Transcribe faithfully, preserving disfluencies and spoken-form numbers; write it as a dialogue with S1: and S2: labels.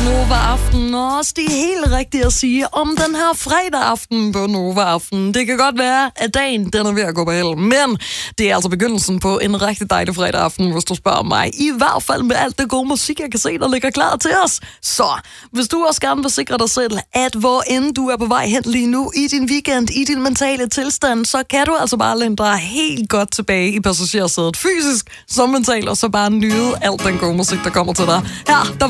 S1: Nova Aften, og også det er helt rigtigt at sige om den her fredag aften på Nova Aften. Det kan godt være, at dagen den er ved at gå på held, men det er altså begyndelsen på en rigtig dejlig fredag aften, hvis du spørger mig. I hvert fald med alt det gode musik, jeg kan se, der ligger klar til os. Så hvis du også gerne vil sikre dig selv, at hvor end du er på vej hen lige nu i din weekend, i din mentale tilstand, så kan du altså bare læne dig helt godt tilbage i passagersædet fysisk som mentalt, og så bare nyde alt den gode musik, der kommer til dig. Her, der